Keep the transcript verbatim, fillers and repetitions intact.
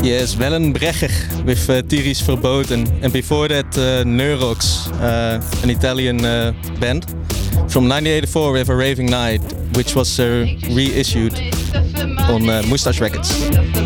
Yes, Wellenbrecher with uh, Tiris Verboten, and before that uh, Neurox, uh, an Italian uh, band from nineteen eighty-four with A Raving Night, which was uh, reissued on uh, Moustache Records.